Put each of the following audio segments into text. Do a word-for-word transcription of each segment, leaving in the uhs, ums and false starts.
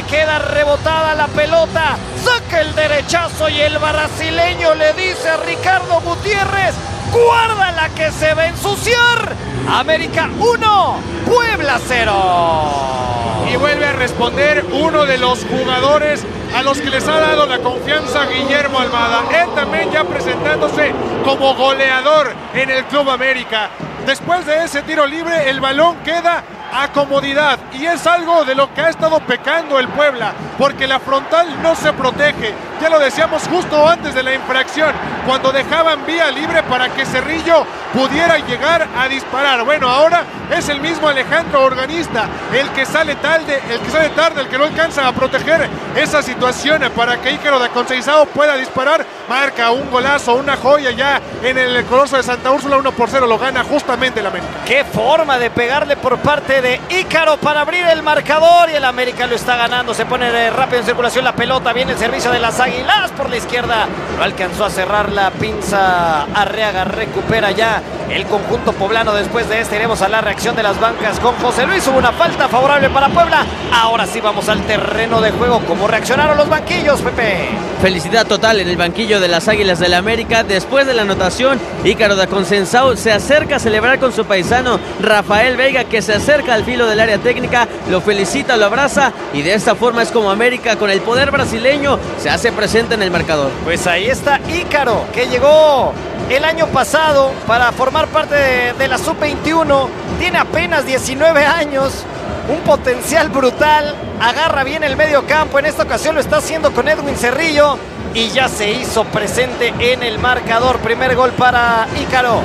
queda rebotada la pelota, saca el derechazo y el brasileño le dice a Ricardo Gutiérrez: guárdala que se va a ensuciar. América uno, Puebla cero. Y vuelve a responder uno de los jugadores a los que les ha dado la confianza Guillermo Almada. Él también ya presentándose como goleador en el Club América. Después de ese tiro libre, el balón queda a comodidad, y es algo de lo que ha estado pecando el Puebla, porque la frontal no se protege. Ya lo decíamos justo antes de la infracción, cuando dejaban vía libre para que Cerrillo pudiera llegar a disparar. Bueno, ahora es el mismo Alejandro Organista el que sale tarde, el que sale tarde, el que no alcanza a proteger esa situación para que Ícaro da Conceizao pueda disparar. Marca un golazo, una joya ya en el Coloso de Santa Úrsula. Uno por cero lo gana justamente el América. Qué forma de pegarle por parte de Ícaro para abrir el marcador, y el América lo está ganando. Se pone rápido en circulación la pelota, viene el servicio de las Águilas por la izquierda, no alcanzó a cerrar la pinza Arreaga. Recupera ya el conjunto poblano. Después de este iremos a la reacción de las bancas con José Luis. Hubo una falta favorable para Puebla. Ahora sí vamos al terreno de juego. ¿Cómo reaccionaron los banquillos, Pepe? Felicidad total en el banquillo de las Águilas del América. Después de la anotación, Ícaro da Conceizao se acerca a celebrar con su paisano Rafael Veiga, que se acerca al filo del área técnica, lo felicita, lo abraza, y de esta forma es como América, con el poder brasileño, se hace presente en el marcador. Pues ahí está Ícaro, que llegó el año pasado para formar parte de, de la sub veintiuno, tiene apenas diecinueve años, un potencial brutal, agarra bien el medio campo. En esta ocasión lo está haciendo con Edwin Cerrillo y ya se hizo presente en el marcador. Primer gol para Ícaro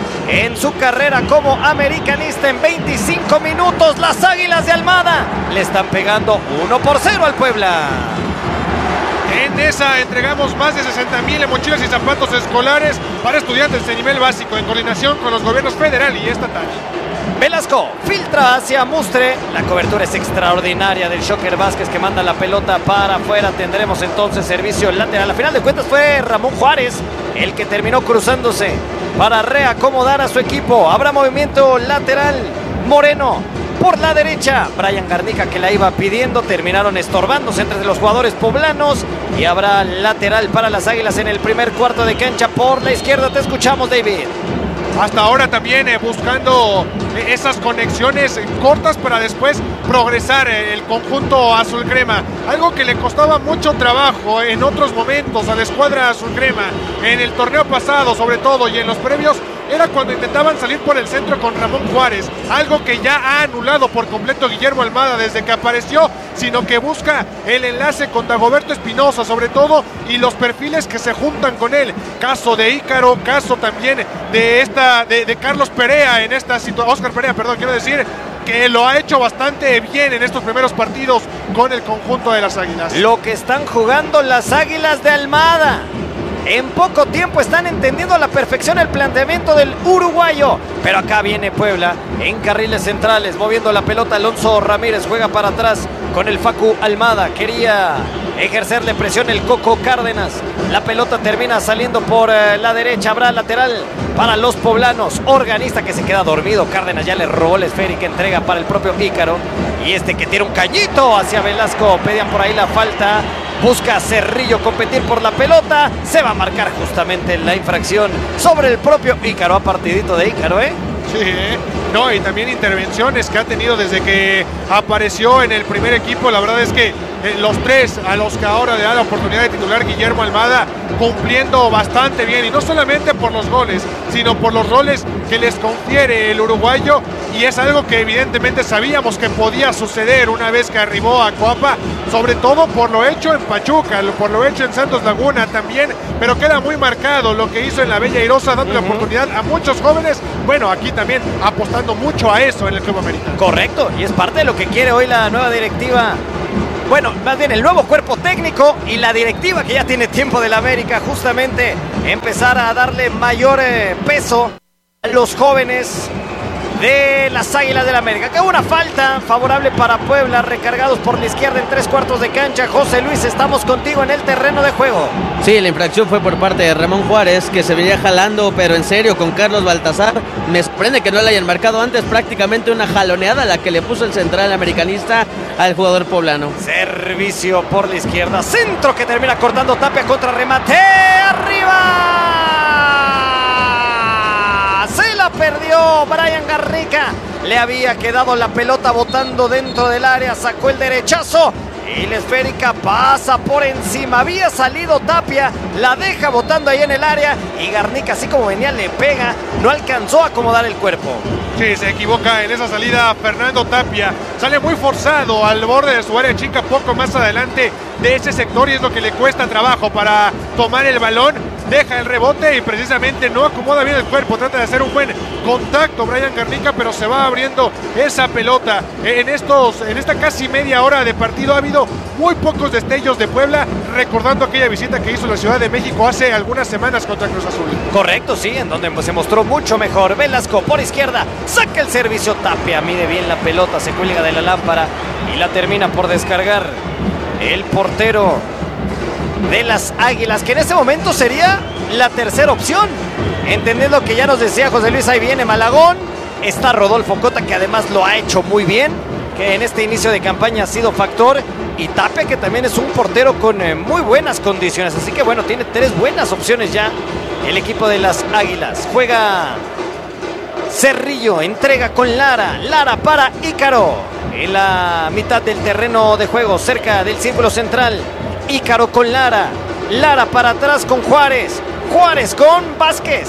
en su carrera como americanista. En veinticinco minutos las Águilas de Almada le están pegando uno por cero al Puebla. En esa entregamos más de sesenta mil mochilas y zapatos escolares para estudiantes de nivel básico, en coordinación con los gobiernos federal y estatal. Velasco filtra hacia Mustre, la cobertura es extraordinaria del Shocker Vázquez, que manda la pelota para afuera. Tendremos entonces servicio lateral. A final de cuentas fue Ramón Juárez el que terminó cruzándose para reacomodar a su equipo. Habrá movimiento lateral. Moreno por la derecha, Brian Garnica, que la iba pidiendo, terminaron estorbándose entre los jugadores poblanos, y habrá lateral para las Águilas en el primer cuarto de cancha. Por la izquierda te escuchamos, David. Hasta ahora también eh, buscando eh, esas conexiones eh, cortas para después progresar eh, el conjunto azul crema, algo que le costaba mucho trabajo en otros momentos a la escuadra azul crema, en el torneo pasado sobre todo, y en los previos era cuando intentaban salir por el centro con Ramón Juárez, algo que ya ha anulado por completo Guillermo Almada desde que apareció, sino que busca el enlace con Dagoberto Espinosa sobre todo, y los perfiles que se juntan con él, caso de Ícaro, caso también de esta de, de Carlos Perea en esta situación, Oscar Perea, perdón, quiero decir, que lo ha hecho bastante bien en estos primeros partidos con el conjunto de las Águilas. Lo que están jugando las Águilas de Almada. En poco tiempo están entendiendo a la perfección el planteamiento del uruguayo. Pero acá viene Puebla en carriles centrales, moviendo la pelota. Alonso Ramírez juega para atrás con el Facu Almada. Quería ejercerle presión el Coco Cárdenas. La pelota termina saliendo por eh, la derecha. Habrá lateral para los poblanos. Organista, que se queda dormido. Cárdenas ya le robó la esférica, entrega para el propio Ícaro. Y este que tira un cañito hacia Velasco. Pedían por ahí la falta. Busca Cerrillo competir por la pelota. Se va a marcar justamente la infracción sobre el propio Ícaro. A partidito de Ícaro, ¿eh? Sí, ¿eh? No, y también intervenciones que ha tenido desde que apareció en el primer equipo. La verdad es que eh, los tres a los que ahora le da la oportunidad de titular Guillermo Almada, cumpliendo bastante bien, y no solamente por los goles, sino por los roles que les confiere el uruguayo, y es algo que evidentemente sabíamos que podía suceder una vez que arribó a Coapa, sobre todo por lo hecho en Pachuca, por lo hecho en Santos Laguna también, pero queda muy marcado lo que hizo en la Bella Airosa, dando uh-huh. la oportunidad a muchos jóvenes, bueno, aquí también apostando mucho a eso en el Club América. Correcto, y es parte de lo que quiere hoy la nueva directiva. Bueno, más bien el nuevo cuerpo técnico y la directiva que ya tiene tiempo de la América, justamente empezar a darle mayor eh, peso a los jóvenes de las Águilas del América. Que hubo una falta favorable para Puebla, recargados por la izquierda en tres cuartos de cancha. José Luis, estamos contigo en el terreno de juego. Sí, la infracción fue por parte de Ramón Juárez, que se venía jalando, pero en serio, con Carlos Baltazar. Me sorprende que no le hayan marcado antes, prácticamente una jaloneada la que le puso el central americanista al jugador poblano. Servicio por la izquierda, centro que termina cortando Tapia, contra remate, arriba. Se la perdió Brian Garnica. Le había quedado la pelota botando dentro del área, sacó el derechazo y la esférica pasa por encima. Había salido Tapia, la deja botando ahí en el área y Garnica, así como venía, le pega, no alcanzó a acomodar el cuerpo. Sí, se equivoca en esa salida Fernando Tapia. Sale muy forzado al borde de su área chica, poco más adelante de ese sector, y es lo que le cuesta trabajo para tomar el balón. Deja el rebote y precisamente no acomoda bien el cuerpo. Trata de hacer un buen contacto Brian Garnica, pero se va abriendo esa pelota. En, estos, en esta casi media hora de partido ha habido muy pocos destellos de Puebla, recordando aquella visita que hizo la Ciudad de México hace algunas semanas contra Cruz Azul. Correcto, sí, en donde se mostró mucho mejor. Velasco por izquierda, saca el servicio, Tapia mide bien la pelota, se cuelga de la lámpara y la termina por descargar el portero de las Águilas, que en ese momento sería la tercera opción, entendiendo que ya nos decía José Luis, ahí viene Malagón, está Rodolfo Cota, que además lo ha hecho muy bien, que en este inicio de campaña ha sido factor, y Tapia, que también es un portero con eh, muy buenas condiciones, así que bueno, tiene tres buenas opciones ya el equipo de las Águilas. Juega Cerrillo, entrega con Lara, Lara para Ícaro, en la mitad del terreno de juego, cerca del círculo central. Ícaro con Lara, Lara para atrás con Juárez, Juárez con Vázquez,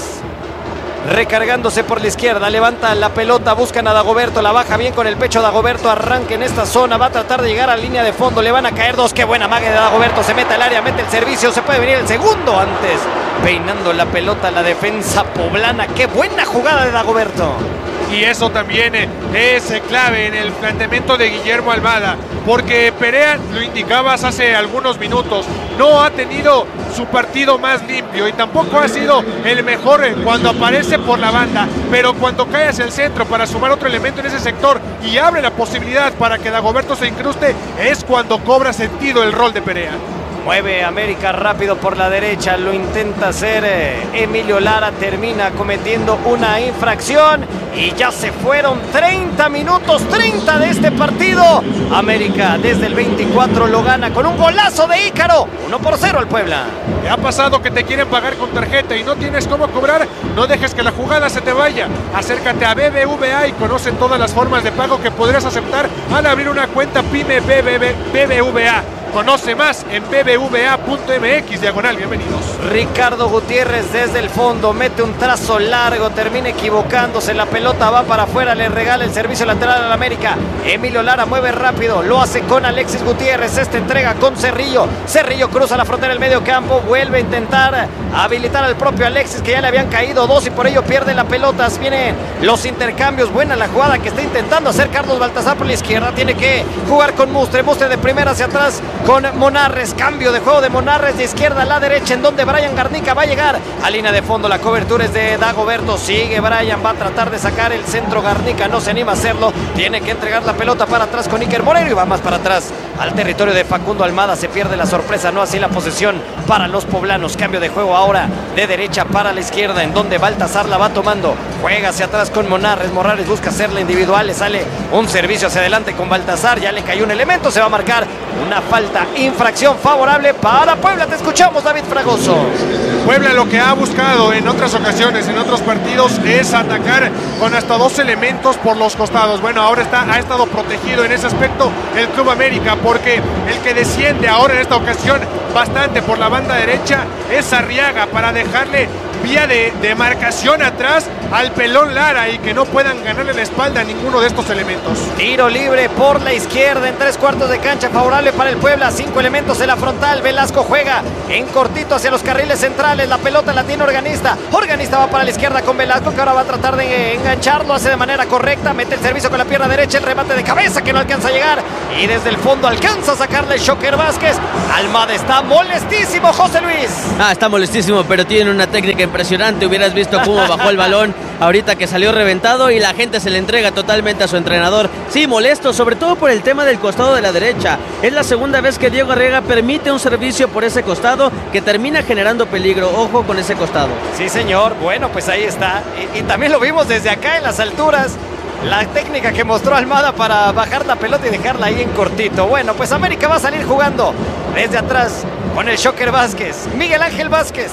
recargándose por la izquierda, levanta la pelota, buscan a Dagoberto, la baja bien con el pecho Dagoberto, arranca en esta zona, va a tratar de llegar a la línea de fondo, le van a caer dos, qué buena magia de Dagoberto, se mete al área, mete el servicio, se puede venir el segundo antes, peinando la pelota la defensa poblana, qué buena jugada de Dagoberto. Y eso también es clave en el planteamiento de Guillermo Almada, porque Perea, lo indicabas hace algunos minutos, no ha tenido su partido más limpio y tampoco ha sido el mejor cuando aparece por la banda, pero cuando cae hacia el centro para sumar otro elemento en ese sector y abre la posibilidad para que Dagoberto se incruste, es cuando cobra sentido el rol de Perea. Mueve América rápido por la derecha, lo intenta hacer eh, Emilio Lara, termina cometiendo una infracción y ya se fueron treinta minutos, treinta de este partido. América desde el veinticuatro lo gana con un golazo de Ícaro, uno por cero al Puebla. ¿Te ha pasado que te quieren pagar con tarjeta y no tienes cómo cobrar? No dejes que la jugada se te vaya. Acércate a B B V A y conoce todas las formas de pago que podrías aceptar al abrir una cuenta PYME B B V A. Conoce más en b b v a punto m x diagonal. Bienvenidos. Ricardo Gutiérrez desde el fondo mete un trazo largo, termina equivocándose, la pelota va para afuera, le regala el servicio lateral al América. Emilio Lara mueve rápido, lo hace con Alexis Gutiérrez, esta entrega con Cerrillo. Cerrillo cruza la frontera del medio campo, vuelve a intentar habilitar al propio Alexis, que ya le habían caído dos y por ello pierde la pelota. Vienen los intercambios, buena la jugada que está intentando hacer Carlos Baltazar por la izquierda, tiene que jugar con Mustre, Mustre de primera hacia atrás con Monarres, cambio de juego de Monarres de izquierda a la derecha, en donde Brian Garnica va a llegar a línea de fondo, la cobertura es de Dagoberto, sigue Brian, va a tratar de sacar el centro, Garnica no se anima a hacerlo, tiene que entregar la pelota para atrás con Iker Moreno y va más para atrás al territorio de Facundo Almada, se pierde la sorpresa, no así la posesión para los poblanos, cambio de juego ahora de derecha para la izquierda, en donde Baltazar la va tomando, juega hacia atrás con Monarres, Monarres busca hacerla individual, le sale un servicio hacia adelante con Baltazar, ya le cayó un elemento, se va a marcar una falta, infracción favorable para Puebla. Te escuchamos, David Fragoso. Puebla lo que ha buscado en otras ocasiones, en otros partidos, es atacar con hasta dos elementos por los costados. Bueno, ahora está, ha estado protegido en ese aspecto el Club América, porque el que desciende ahora en esta ocasión bastante por la banda derecha es Arriaga, para dejarle vía de, de marcación atrás al pelón Lara y que no puedan ganarle la espalda a ninguno de estos elementos. Tiro libre por la izquierda en tres cuartos de cancha, favorable para el Puebla, cinco elementos en la frontal. Velasco juega en cortito hacia los carriles centrales, la pelota la tiene Organista, Organista va para la izquierda con Velasco, que ahora va a tratar de engancharlo, hace de manera correcta, mete el servicio con la pierna derecha, el remate de cabeza que no alcanza a llegar y desde el fondo alcanza a sacarle el Shocker Vázquez. Almada está molestísimo, José Luis. Ah, está molestísimo, pero tiene una técnica impresionante. Hubieras visto cómo bajó el balón ahorita que salió reventado y la gente se le entrega totalmente a su entrenador. Sí, molesto, sobre todo por el tema del costado de la derecha. Es la segunda vez que Diego Arriaga permite un servicio por ese costado que termina generando peligro. Ojo con ese costado. Sí, señor. Bueno, pues ahí está. Y, y también lo vimos desde acá en las alturas. la técnica que mostró Almada para bajar la pelota y dejarla ahí en cortito. Bueno, pues América va a salir jugando desde atrás con el Shocker Vázquez, Miguel Ángel Vázquez.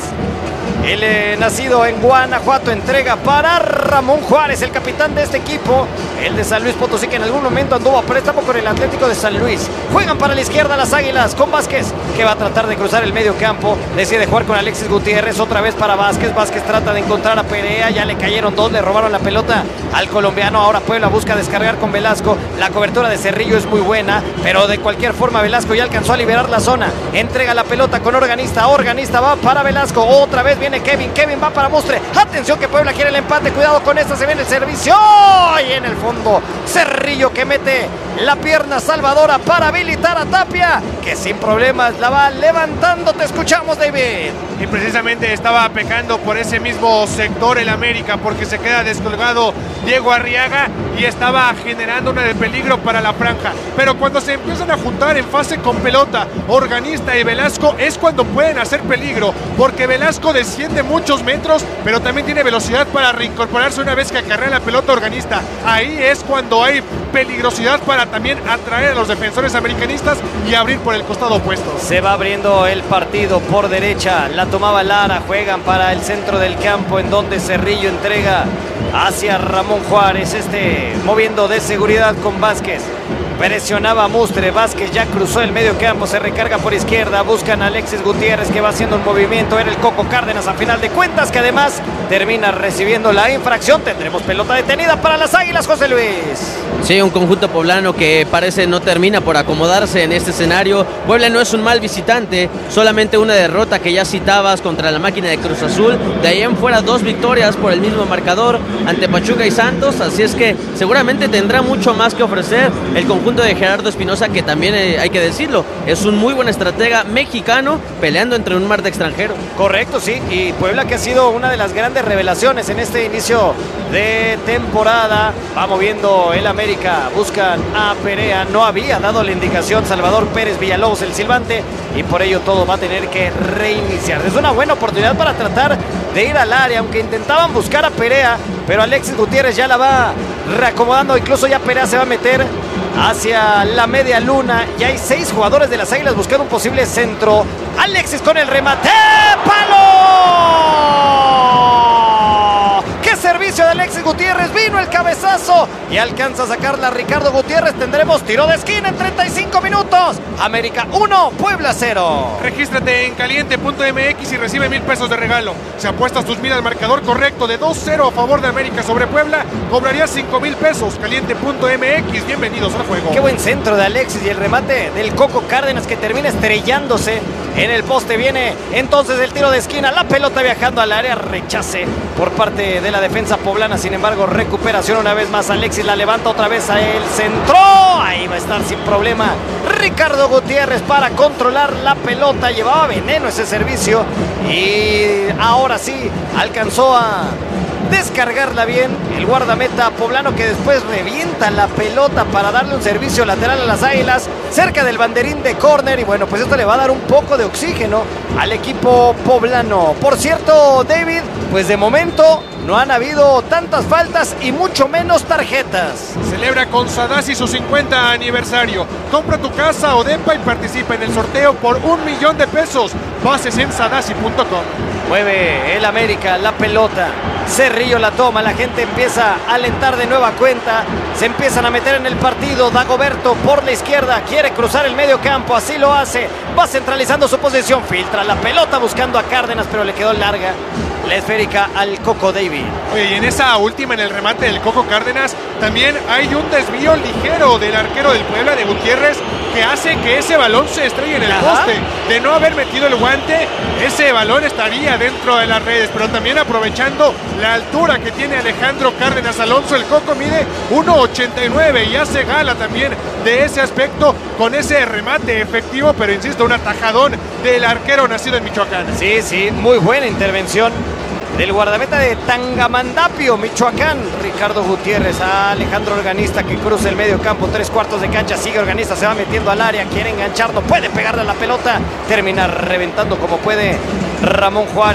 El eh, nacido en Guanajuato, entrega para Ramón Juárez, el capitán de este equipo, el de San Luis Potosí, que en algún momento anduvo a préstamo con el Atlético de San Luis. Juegan para la izquierda las Águilas con Vázquez, que va a tratar de cruzar el medio campo. Decide jugar con Alexis Gutiérrez, otra vez para Vázquez. Vázquez trata de encontrar a Perea, ya le cayeron dos, le robaron la pelota al colombiano. Ahora Puebla busca descargar con Velasco. La cobertura de Cerrillo es muy buena, pero de cualquier forma Velasco ya alcanzó a liberar la zona. Entrega la pelota con Organista, Organista va para Velasco, otra vez viene Kevin, Kevin va para Mustre. Atención que Puebla quiere el empate, cuidado con esta, se viene el servicio. Y en el fondo Cerrillo, que mete la pierna salvadora para habilitar a Tapia, que sin problemas la va levantando. Te escuchamos, David. Y precisamente estaba pecando por ese mismo sector el América, porque se queda descolgado Diego Arriaga y estaba generando una de peligro para la franja. Pero cuando se empiezan a juntar en fase con pelota Organista y Velasco, es cuando pueden hacer peligro, porque Velasco desciende muchos metros, pero también tiene velocidad para reincorporarse una vez que acarrea la pelota Organista. Ahí es cuando hay peligrosidad para también atraer a los defensores americanistas y abrir por el costado opuesto. Se va abriendo el partido por derecha, la tomaba Lara, juegan para el centro del campo, en donde Cerrillo entrega hacia Ramón Juárez, este moviendo de seguridad con Vázquez. Presionaba a Mustre, Vázquez ya cruzó el medio campo, se recarga por izquierda, buscan a Alexis Gutiérrez, que va haciendo un movimiento, era el Coco Cárdenas a final de cuentas, que además termina recibiendo la infracción. Tendremos pelota detenida para las Águilas, José Luis. Sí, un conjunto poblano que parece no termina por acomodarse en este escenario. Puebla no es un mal visitante, solamente una derrota que ya citabas contra la máquina de Cruz Azul. De ahí en fuera dos victorias por el mismo marcador ante Pachuca y Santos, así es que seguramente tendrá mucho más que ofrecer el conjunto de Gerardo Espinosa, que también eh, hay que decirlo, es un muy buen estratega mexicano peleando entre un mar de extranjeros. Correcto, sí, y Puebla, que ha sido una de las grandes revelaciones en este inicio de temporada. Va moviendo el América, buscan a Perea, no había dado la indicación Salvador Pérez Villalobos, el silbante, y por ello todo va a tener que reiniciar. Es una buena oportunidad para tratar de ir al área, aunque intentaban buscar a Perea, pero Alexis Gutiérrez ya la va reacomodando, incluso ya Perea se va a meter hacia la media luna. Ya hay seis jugadores de las Águilas buscando un posible centro. Alexis con el remate, ¡palo! ¡Qué servicio de Alexis Gutiérrez! Vino el cabezazo y alcanza a sacarla Ricardo Gutiérrez. Tendremos tiro de esquina en treinta y cinco minutos. América uno, Puebla cero. Regístrate en caliente punto m x y recibe mil pesos de regalo. Si apuestas tus mil al marcador correcto de dos cero a favor de América sobre Puebla, cobrarías cinco mil pesos. caliente punto m x, bienvenidos al juego. Qué buen centro de Alexis y el remate del Coco Cárdenas, que termina estrellándose en el poste. Viene entonces el tiro de esquina, la pelota viajando al área, rechace por parte de la defensa poblana. Sin embargo, recuperación una vez más. Alexis la levanta otra vez a él, centró, ahí va a estar sin problema Ricardo Gutiérrez para controlar la pelota. Llevaba veneno ese servicio y ahora sí alcanzó a descargarla bien el guardameta poblano, que después revienta la pelota para darle un servicio lateral a las Águilas cerca del banderín de córner. Y bueno, pues esto le va a dar un poco de oxígeno al equipo poblano. Por cierto, David, pues de momento no han habido tantas faltas y mucho menos tarjetas. Celebra con Sadasi su cincuenta aniversario. Compra tu casa o depa y participa en el sorteo por un millón de pesos. Bases en sadasi punto com. Mueve el América la pelota, Cerrillo la toma, la gente empieza a alentar de nueva cuenta, se empiezan a meter en el partido. Dagoberto por la izquierda, quiere cruzar el medio campo, así lo hace, va centralizando su posición, filtra la pelota buscando a Cárdenas, pero le quedó larga la esférica al Coco David. Oye, y en esa última, en el remate del Coco Cárdenas, también hay un desvío ligero del arquero del Puebla, de Gutiérrez, que hace que ese balón se estrelle en el Ajá. poste. De no haber metido el guante, ese balón estaría dentro de las redes, pero también aprovechando la altura que tiene Alejandro Cárdenas Alonso. El Coco mide uno ochenta y nueve y hace gala también de ese aspecto con ese remate efectivo, pero insisto, un atajadón del arquero nacido en Michoacán. Sí, sí, muy buena intervención del guardameta de Tangamandapio, Michoacán, Ricardo Gutiérrez, a Alejandro Organista, que cruza el medio campo, tres cuartos de cancha, sigue Organista, se va metiendo al área, quiere enganchar, no puede pegarle a la pelota, termina reventando como puede Ramón Juárez.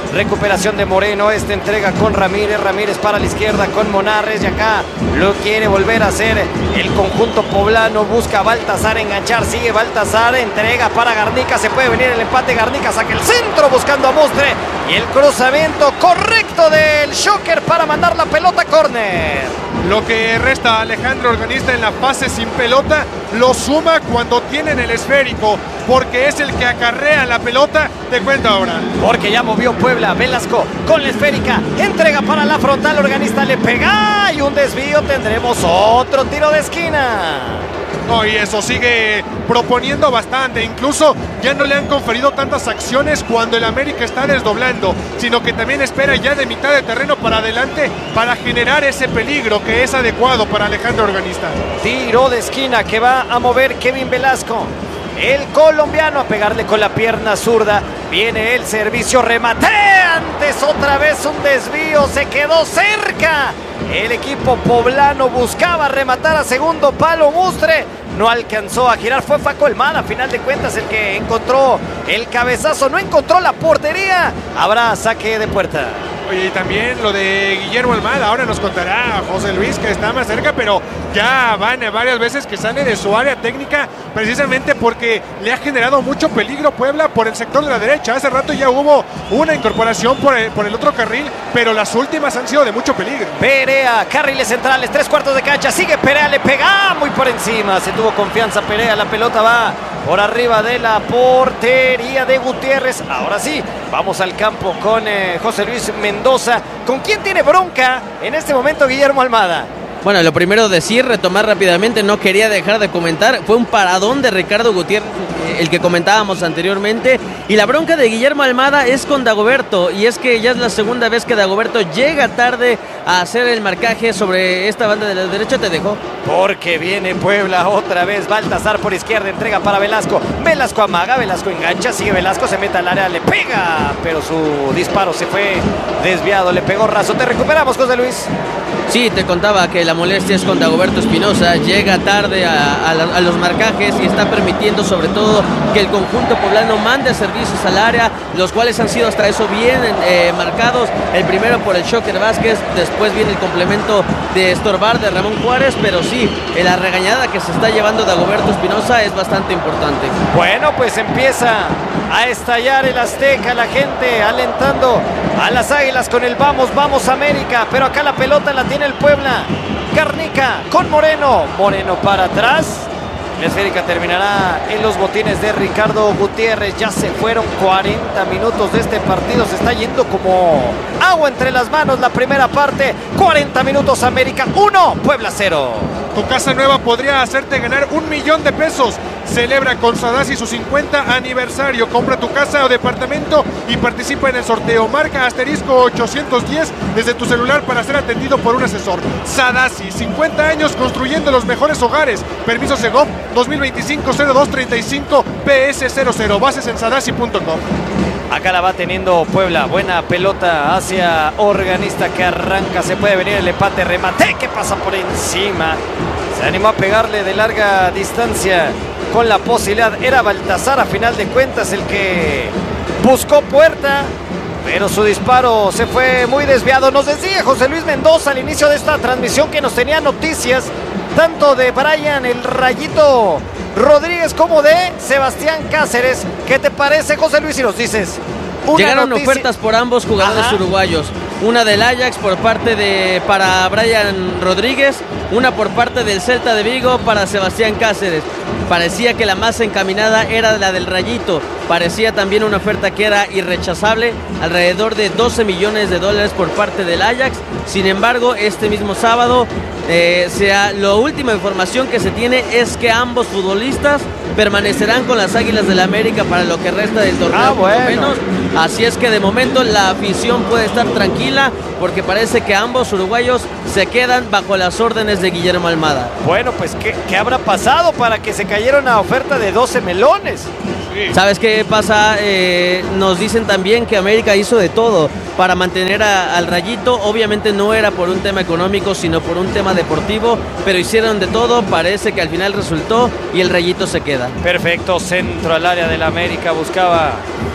Recuperación de Moreno, esta entrega con Ramírez, Ramírez para la izquierda con Monarres y acá lo quiere volver a hacer el conjunto poblano, busca a Baltazar enganchar, sigue Baltazar, entrega para Garnica, se puede venir el empate, Garnica saca el centro buscando a Mustre y el cruzamiento correcto del Shocker para mandar la pelota a córner. Lo que resta Alejandro Organista en la fase sin pelota lo suma cuando tienen el esférico, porque es el que acarrea la pelota. Te cuento ahora. Porque ya movió Puebla, Velasco con la esférica, entrega para la frontal, Organista le pega y un desvío, tendremos otro tiro de esquina. No, y eso sigue proponiendo bastante, incluso ya no le han conferido tantas acciones cuando el América está desdoblando, sino que también espera ya de mitad de terreno para adelante para generar ese peligro que es adecuado para Alejandro Organista. Tiro de esquina que va a mover Kevin Velasco, el colombiano, a pegarle con la pierna zurda, viene el servicio, remate, antes otra vez un desvío, se quedó cerca. El equipo poblano buscaba rematar a segundo palo, Mustre no alcanzó a girar, fue Faco Almada, a final de cuentas el que encontró el cabezazo, no encontró la portería, habrá saque de puerta. Oye, y también lo de Guillermo Almada, ahora nos contará José Luis que está más cerca, pero ya van varias veces que sale de su área técnica precisamente porque le ha generado mucho peligro Puebla por el sector de la derecha. Hace rato ya hubo una incorporación por el, por el otro carril, pero las últimas han sido de mucho peligro. Perea, carriles centrales, tres cuartos de cancha, sigue Perea, le pega muy por encima, se tuvo confianza Perea, la pelota va por arriba de la portería de Gutiérrez. Ahora sí, vamos al campo con eh, José Luis Mendoza. ¿Con quién tiene bronca en este momento Guillermo Almada? Bueno, lo primero decir, retomar rápidamente, no quería dejar de comentar, fue un paradón de Ricardo Gutiérrez, el que comentábamos anteriormente, y la bronca de Guillermo Almada es con Dagoberto, y es que ya es la segunda vez que Dagoberto llega tarde a hacer el marcaje sobre esta banda de la derecha. Te dejó. Porque viene Puebla otra vez, Baltazar por izquierda, entrega para Velasco, Velasco amaga, Velasco engancha, sigue Velasco, se mete al área, le pega, pero su disparo se fue desviado, le pegó raso. Te recuperamos, José Luis. Sí, te contaba que la molestia es con Dagoberto Espinosa, llega tarde a, a, la, a los marcajes y está permitiendo sobre todo que el conjunto poblano mande servicios al área, los cuales han sido hasta eso bien eh, marcados. El primero por el Shocker Vázquez, después viene el complemento de estorbar de Ramón Juárez, pero sí, la regañada que se está llevando Dagoberto Espinosa es bastante importante. Bueno, pues empieza a estallar el Azteca, la gente alentando a las Águilas con el vamos, vamos América, pero acá la pelota la tiene el Puebla. Garnica con Moreno, Moreno para atrás, la esférica terminará en los botines de Ricardo Gutiérrez. Ya se fueron cuarenta minutos de este partido, se está yendo como agua entre las manos la primera parte. Cuarenta minutos, América uno, Puebla cero. Tu casa nueva podría hacerte ganar un millón de pesos. Celebra con Sadasi su cincuenta aniversario. Compra tu casa o departamento y participa en el sorteo. Marca asterisco ochocientos diez desde tu celular para ser atendido por un asesor. Sadasi, cincuenta años construyendo los mejores hogares. Permiso Segov dos mil veinticinco cero dos treinta y cinco P S cero cero. Bases en sadasi punto com. Acá la va teniendo Puebla, buena pelota hacia Organista que arranca, se puede venir el empate, remate que pasa por encima, se animó a pegarle de larga distancia con la posibilidad, era Baltazar a final de cuentas el que buscó puerta, pero su disparo se fue muy desviado. Nos decía José Luis Mendoza al inicio de esta transmisión que nos tenía noticias tanto de Brian el Rayito Rodríguez como de Sebastián Cáceres. ¿Qué te parece, José Luis, si nos dices? Una Llegaron noticia... ofertas por ambos jugadores Ajá. uruguayos. Una del Ajax por parte de para Brian Rodríguez, una por parte del Celta de Vigo para Sebastián Cáceres. Parecía que la más encaminada era la del Rayito. Parecía también una oferta que era irrechazable, alrededor de doce millones de dólares por parte del Ajax. Sin embargo, este mismo sábado, eh, sea, la última información que se tiene es que ambos futbolistas permanecerán con las Águilas del la América para lo que resta del torneo, ah, bueno. por lo menos. Así es que de momento la afición puede estar tranquila porque parece que ambos uruguayos se quedan bajo las órdenes de Guillermo Almada. Bueno, pues ¿qué, qué habrá pasado para que se cayeron a oferta de doce melones? Sí. ¿Sabes qué pasa? Eh, nos dicen también que América hizo de todo para mantener a, al Rayito. Obviamente no era por un tema económico, sino por un tema deportivo, pero hicieron de todo. Parece que al final resultó y el Rayito se queda. Perfecto, centro al área del América, buscaba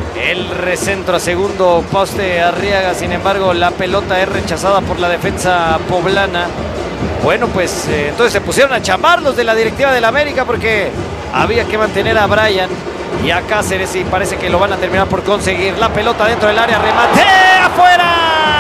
El recentro a segundo poste Arriaga, sin embargo la pelota es rechazada por la defensa poblana. Bueno, pues eh, entonces se pusieron a chamar los de la directiva del América porque había que mantener a Brian y a Cáceres y parece que lo van a terminar por conseguir. La pelota dentro del área, remate afuera.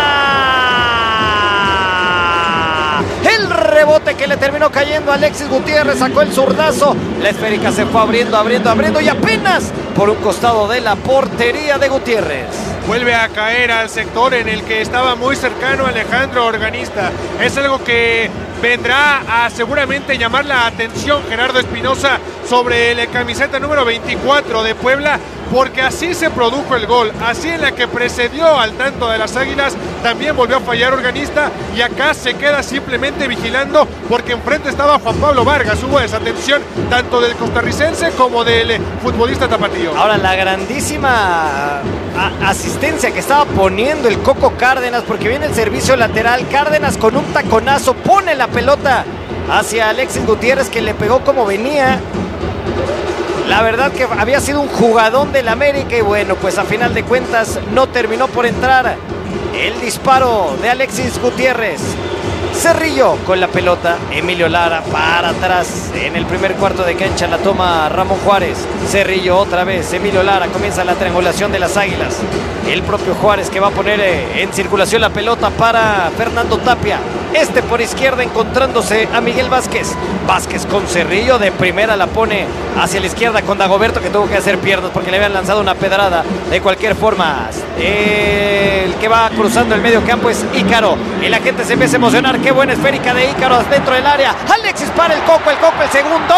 El rebote que le terminó cayendo a Alexis Gutiérrez, sacó el zurdazo, la esférica se fue abriendo, abriendo, abriendo y apenas por un costado de la portería de Gutiérrez. Vuelve a caer al sector en el que estaba muy cercano Alejandro Organista. Es algo que vendrá a seguramente llamar la atención Gerardo Espinosa sobre la camiseta número veinticuatro de Puebla, porque así se produjo el gol, así en la que precedió al tanto de las Águilas, también volvió a fallar Organista y acá se queda simplemente vigilando porque enfrente estaba Juan Pablo Vargas. Hubo desatención tanto del costarricense como del futbolista tapatío. Ahora la grandísima asistencia que estaba poniendo el Coco Cárdenas, porque viene el servicio lateral, Cárdenas con un taconazo pone la pelota hacia Alexis Gutiérrez que le pegó como venía. La verdad que había sido un jugadón del América y bueno, pues a final de cuentas no terminó por entrar el disparo de Alexis Gutiérrez. Cerrillo con la pelota, Emilio Lara para atrás en el primer cuarto de cancha, la toma Ramón Juárez. Cerrillo otra vez, Emilio Lara, comienza la triangulación de las Águilas. El propio Juárez que va a poner en circulación la pelota para Fernando Tapia. Este por izquierda encontrándose a Miguel Vázquez. Vázquez con Cerrillo, de primera la pone hacia la izquierda con Dagoberto que tuvo que hacer piernas porque le habían lanzado una pedrada. De cualquier forma, el que va cruzando el medio campo es Ícaro y la gente se empieza a emocionar. Qué buena esférica de Ícaro dentro del área. Alexis para el Coco, el Coco el segundo.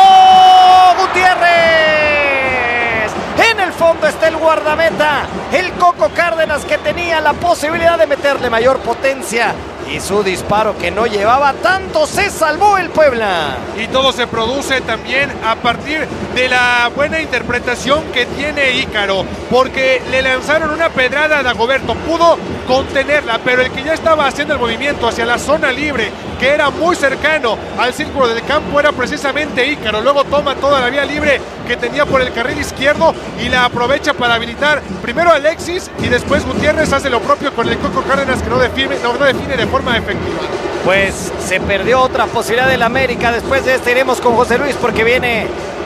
Gutiérrez. En el fondo está el guardameta, el Coco Cárdenas, que tenía la posibilidad de meterle mayor potencia. Y su disparo, que no llevaba tanto, se salvó el Puebla. Y todo se produce también a partir de la buena interpretación que tiene Ícaro, porque le lanzaron una pedrada a Dagoberto, pudo contenerla, pero el que ya estaba haciendo el movimiento hacia la zona libre, que era muy cercano al círculo del campo, era precisamente Ícaro. Luego toma toda la vía libre que tenía por el carril izquierdo y la aprovecha para habilitar primero a Alexis y después Gutiérrez hace lo propio con el Coco Cárdenas, que no define, no, no define de forma efectiva. Pues se perdió otra posibilidad del América. Después de este iremos con José Luis porque viene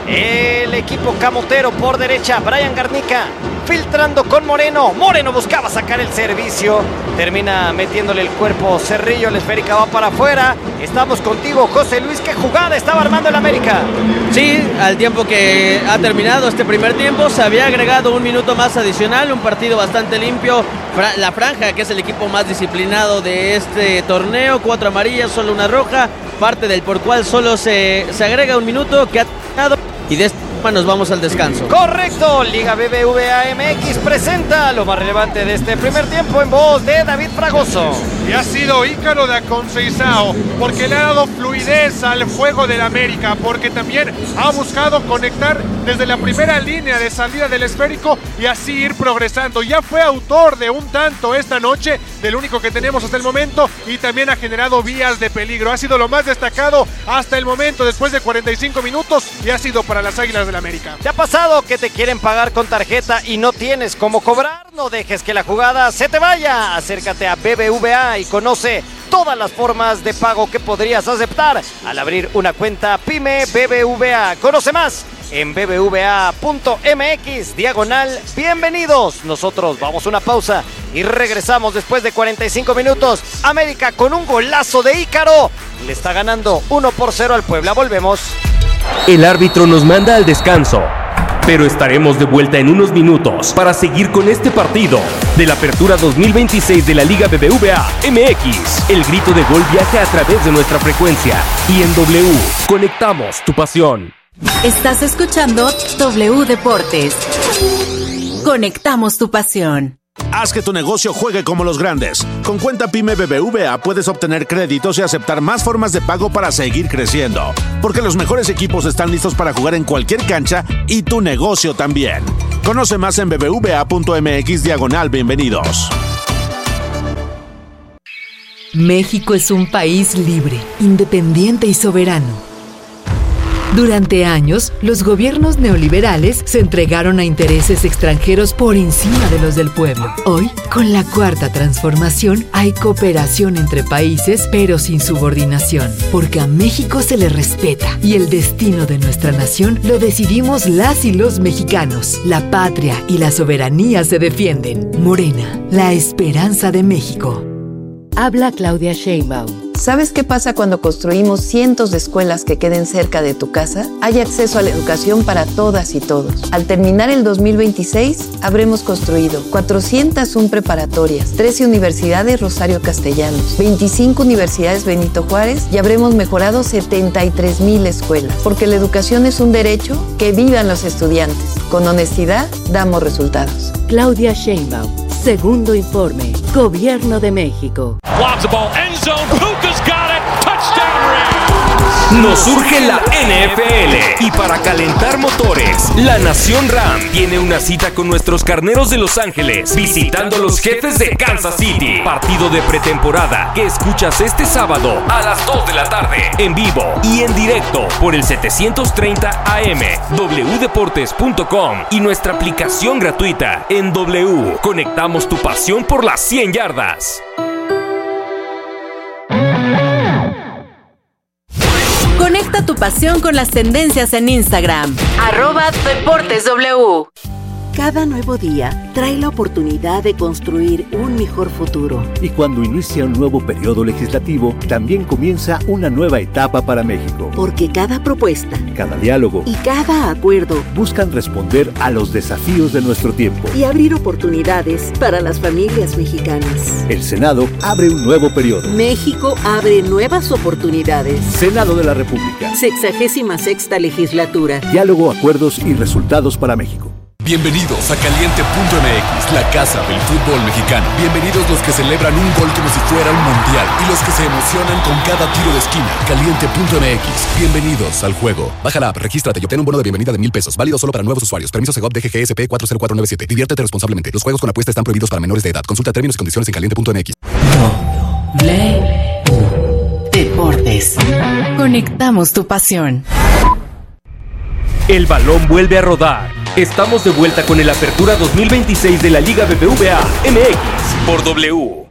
el equipo camotero por derecha. Brian Garnica filtrando con Moreno. Moreno buscaba sacar el servicio, termina metiéndole el cuerpo Cerrillo, la esférica va para afuera. Estamos contigo, José Luis. ¿Qué jugada estaba armando el América? Sí, al tiempo que ha terminado este primer tiempo se había agregado un minuto más adicional, un partido bastante limpio. La Franja, que es el equipo más disciplinado de este torneo, cuatro amarillas, solo una roja, parte del por cual solo se, se agrega un minuto que ha terminado y de esta forma nos vamos al descanso. Correcto, Liga B B V A M X presenta lo más relevante de este primer tiempo en voz de David Fragoso. Y ha sido Ícaro de Aconceizao, porque le ha dado fluidez al juego del América, porque también ha buscado conectar desde la primera línea de salida del esférico y así ir progresando. Ya fue autor de un tanto esta noche, del único que tenemos hasta el momento, y también ha generado vías de peligro. Ha sido lo más destacado hasta el momento después de cuarenta y cinco minutos y ha sido para las Águilas del América. ¿Te ha pasado que te quieren pagar con tarjeta y no tienes cómo cobrar? No dejes que la jugada se te vaya. Acércate a B B V A y conoce todas las formas de pago que podrías aceptar al abrir una cuenta Pyme B B V A. Conoce más en b b v a punto m x diagonal bienvenidos. Nosotros vamos a una pausa y regresamos después de cuarenta y cinco minutos. América con un golazo de Ícaro le está ganando uno por cero al Puebla. Volvemos. El árbitro nos manda al descanso, pero estaremos de vuelta en unos minutos para seguir con este partido de la Apertura dos mil veintiséis de la Liga B B V A M X. El grito de gol viaja a través de nuestra frecuencia y en W conectamos tu pasión. Estás escuchando W Deportes. Conectamos tu pasión. Haz que tu negocio juegue como los grandes. Con cuenta Pyme B B V A puedes obtener créditos y aceptar más formas de pago para seguir creciendo. Porque los mejores equipos están listos para jugar en cualquier cancha y tu negocio también. Conoce más en b b v a punto m x diagonal bienvenidos. México es un país libre, independiente y soberano. Durante años, los gobiernos neoliberales se entregaron a intereses extranjeros por encima de los del pueblo. Hoy, con la cuarta transformación, hay cooperación entre países, pero sin subordinación, porque a México se le respeta y el destino de nuestra nación lo decidimos las y los mexicanos. La patria y la soberanía se defienden. Morena, la esperanza de México. Habla Claudia Sheinbaum. ¿Sabes qué pasa cuando construimos cientos de escuelas que queden cerca de tu casa? Hay acceso a la educación para todas y todos. Al terminar el dos mil veintiséis, habremos construido cuatrocientas una preparatorias, trece universidades Rosario Castellanos, veinticinco universidades Benito Juárez y habremos mejorado setenta y tres mil escuelas. Porque la educación es un derecho, que vivan los estudiantes. Con honestidad, damos resultados. Claudia Sheinbaum. Segundo informe. Gobierno de México. Nos surge la N F L y para calentar motores, la Nación Ram tiene una cita con nuestros carneros de Los Ángeles visitando a los Jefes de Kansas City. Partido de pretemporada que escuchas este sábado a las dos de la tarde en vivo y en directo por el setecientos treinta A M, w deportes punto com y nuestra aplicación gratuita en W. Conectamos tu pasión por las cien yardas. Conecta tu pasión con las tendencias en Instagram. Arroba Deportes W. Cada nuevo día trae la oportunidad de construir un mejor futuro. Y cuando inicia un nuevo periodo legislativo, también comienza una nueva etapa para México. Porque cada propuesta, cada diálogo y cada acuerdo buscan responder a los desafíos de nuestro tiempo y abrir oportunidades para las familias mexicanas. El Senado abre un nuevo periodo. México abre nuevas oportunidades. Senado de la República. Sexagésima sexta legislatura. Diálogo, acuerdos y resultados para México. Bienvenidos a Caliente punto M X, la casa del fútbol mexicano. Bienvenidos los que celebran un gol como si fuera un mundial y los que se emocionan con cada tiro de esquina. Caliente punto M X, bienvenidos al juego. Baja la app, regístrate y obtén un bono de bienvenida de mil pesos, válido solo para nuevos usuarios. Permiso Segov D G G S P cuatro cero cuatro nueve siete. Diviértete responsablemente. Los juegos con apuesta están prohibidos para menores de edad. Consulta términos y condiciones en caliente punto M X. Deportes. Conectamos tu pasión. El balón vuelve a rodar. Estamos de vuelta con el Apertura dos mil veintiséis de la Liga B B V A M X por W.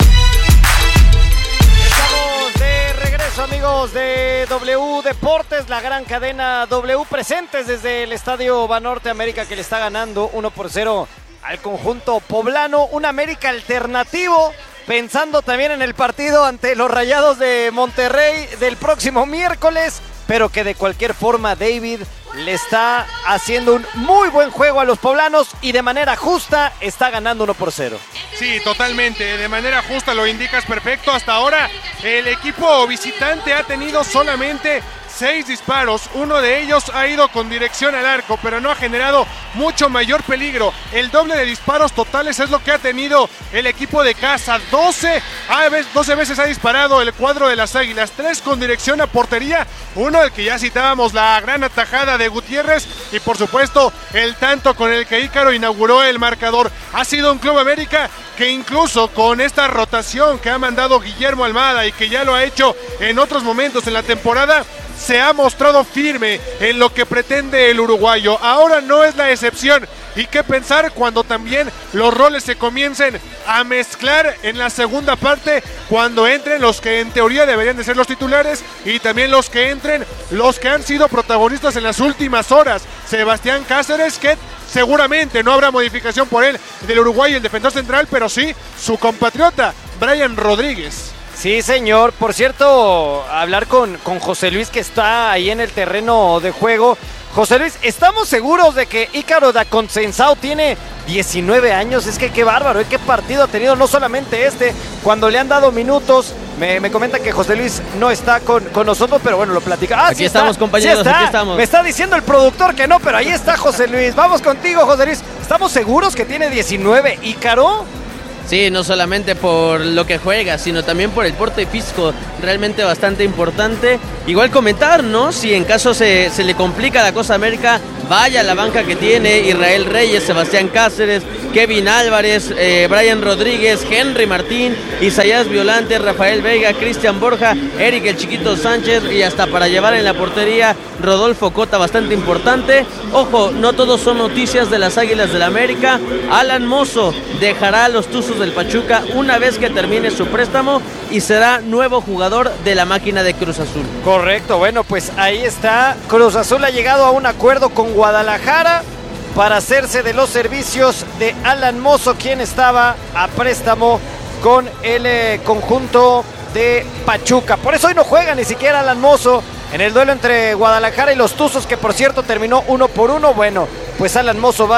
Estamos de regreso, amigos de W Deportes, la gran cadena W, presentes desde el Estadio Banorte América, que le está ganando uno por cero al conjunto poblano. Un América alternativo, pensando también en el partido ante los Rayados de Monterrey del próximo miércoles, pero que de cualquier forma David le está haciendo un muy buen juego a los poblanos y de manera justa está ganando uno por cero. Sí, totalmente, de manera justa, lo indicas perfecto. Hasta ahora el equipo visitante ha tenido solamente seis disparos, uno de ellos ha ido con dirección al arco, pero no ha generado mucho mayor peligro. El doble de disparos totales es lo que ha tenido el equipo de casa. doce, doce veces ha disparado el cuadro de las Águilas, tres con dirección a portería, uno del que ya citábamos, la gran atajada de Gutiérrez, y por supuesto el tanto con el que Ícaro inauguró el marcador. Ha sido un Club América que incluso con esta rotación que ha mandado Guillermo Almada y que ya lo ha hecho en otros momentos en la temporada, se ha mostrado firme en lo que pretende el uruguayo. Ahora no es la excepción. Y qué pensar cuando también los roles se comiencen a mezclar en la segunda parte, cuando entren los que en teoría deberían de ser los titulares y también los que entren los que han sido protagonistas en las últimas horas. Sebastián Cáceres, que seguramente no habrá modificación por él del Uruguay, el defensor central, pero sí su compatriota Brian Rodríguez. Sí, señor. Por cierto, hablar con, con José Luis, que está ahí en el terreno de juego. José Luis, ¿estamos seguros de que Ícaro da Consensao tiene diecinueve años? Es que qué bárbaro, ¿eh? Qué partido ha tenido, no solamente este, cuando le han dado minutos. Me, me comenta que José Luis no está con, con nosotros, pero bueno, lo platica. Ah, aquí sí estamos, está, compañeros, sí está. aquí estamos. Me está diciendo el productor que no, pero ahí está José Luis. Vamos contigo, José Luis. ¿Estamos seguros que tiene diecinueve Ícaro? Sí, no solamente por lo que juega, sino también por el porte físico, realmente bastante importante. Igual comentar, ¿no? Si en caso se, se le complica la cosa a América, vaya la banca que tiene Israel Reyes, Sebastián Cáceres, Kevin Álvarez, eh, Brian Rodríguez, Henry Martín, Isaías Violante, Rafael Veiga, Cristian Borja, Eric el Chiquito Sánchez y hasta para llevar en la portería Rodolfo Cota, bastante importante. Ojo, no todos son noticias de las Águilas del América. Alan Mozo dejará a los Tuzos del Pachuca una vez que termine su préstamo y será nuevo jugador de la máquina de Cruz Azul. Correcto, bueno, pues ahí está. Cruz Azul ha llegado a un acuerdo con Guadalajara para hacerse de los servicios de Alan Mozo, quien estaba a préstamo con el eh, conjunto de Pachuca. Por eso hoy no juega ni siquiera Alan Mozo en el duelo entre Guadalajara y los Tuzos, que por cierto terminó uno por uno. Bueno, pues Alan Mozo va